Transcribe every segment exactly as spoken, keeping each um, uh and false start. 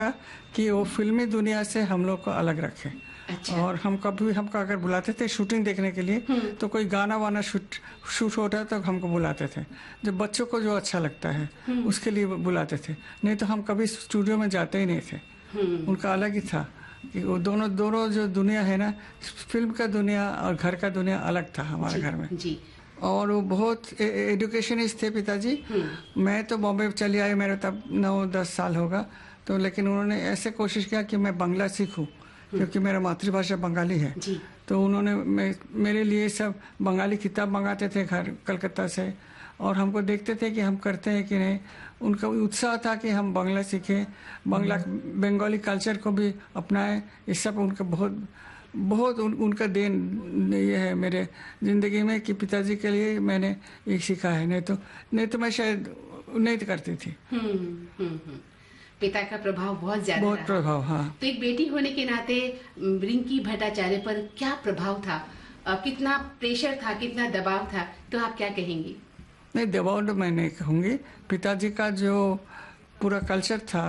कि वो फ़िल्मी दुनिया से हम लोग को अलग रखे। अच्छा। और हम कभी हमको अगर बुलाते थे शूटिंग देखने के लिए, तो कोई गाना वाना शूट शूट होता है तो हमको बुलाते थे। जब बच्चों को जो अच्छा लगता है उसके लिए बुलाते थे, नहीं तो हम कभी स्टूडियो में जाते ही नहीं थे। उनका अलग ही था कि वो दोनों दोनों जो दुनिया है ना, फिल्म का दुनिया और घर का दुनिया अलग था हमारे जी, घर में। जी। और वो बहुत एजुकेशनिस्ट थे पिताजी। मैं तो बॉम्बे चली आई, मेरे तब नौ दस साल होगा, तो लेकिन उन्होंने ऐसे कोशिश किया कि मैं बांग्ला सीखूं, क्योंकि मेरा मातृभाषा बंगाली है। जी। तो उन्होंने मैं मेरे लिए सब बंगाली किताब मंगाते थे घर कलकत्ता से, और हमको देखते थे कि हम करते हैं कि नहीं। उनका उत्साह था कि हम बांग्ला सीखें, बांग्ला बंगाली कल्चर को भी अपनाएं। ये सब उनका बहुत बहुत उन, उनका देन ये है मेरे ज़िंदगी में कि पिताजी के लिए मैंने ये सीखा है, नहीं तो नहीं तो मैं शायद नहीं करती थी। हम्म हम्म हम्म। पिता का प्रभाव बहुत ज्यादा बहुत रहा। प्रभाव, हाँ। तो एक बेटी होने के नाते रिंकी भट्टाचार्य पर क्या प्रभाव था, अ, कितना प्रेशर था, कितना दबाव था, तो आप क्या कहेंगी? नहीं, दबाव तो मैं नहीं कहूँगी। पिताजी का जो पूरा कल्चर था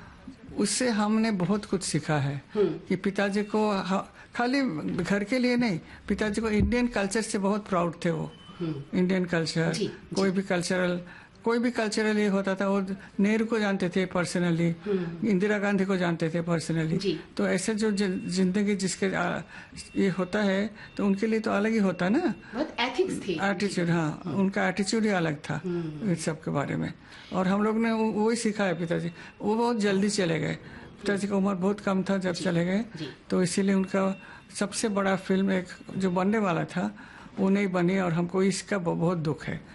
उससे हमने बहुत कुछ सीखा है कि पिताजी को खाली घर के लिए नहीं, पिताजी को इंडियन कल्चर से बहुत प्राउड थे। वो इंडियन कल्चर, जी, कोई जी। भी कल्चरल कोई भी कल्चरल ये होता था, वो नेहरू को जानते थे पर्सनली, इंदिरा गांधी को जानते थे पर्सनली। तो ऐसे जो जिंदगी जिसके आ, ये होता है तो उनके लिए तो अलग ही होता है ना, बहुत एथिक्स थी, एटीट्यूड। हाँ, उनका एटीट्यूड ही अलग था इस सब के बारे में। और हम लोग ने वो ही सीखा है। पिताजी वो बहुत जल्दी चले गए, पिताजी का उम्र बहुत कम था जब चले गए, तो इसीलिए उनका सबसे बड़ा फिल्म एक जो बनने वाला था वो नहीं बनी, और हमको इसका बहुत दुख है।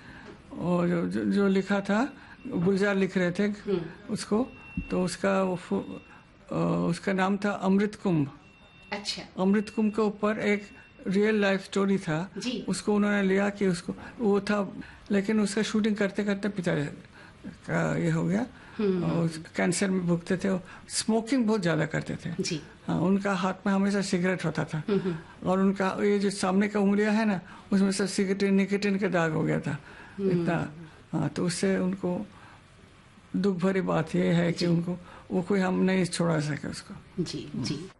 और जो, जो, जो लिखा था, गुलजार लिख रहे थे उसको, तो उसका वो उसका नाम था अमृत कुंभ। अच्छा। अमृत कुंभ के ऊपर एक रियल लाइफ स्टोरी था, उसको उन्होंने लिया कि उसको वो था, लेकिन उसका शूटिंग करते करते पिताजी का ये हो गया और कैंसर में भुगते थे। स्मोकिंग बहुत ज्यादा करते थे। जी। हाँ, उनका हाथ में हमेशा सिगरेट होता था, और उनका ये जो सामने का उंगलियां है ना, उसमें सब सिगरेट निकोटीन का दाग हो गया था इतना। हाँ, तो उससे उनको दुख भरी बात ये है कि उनको वो कोई हम नहीं छोड़ा सके उसको। जी जी।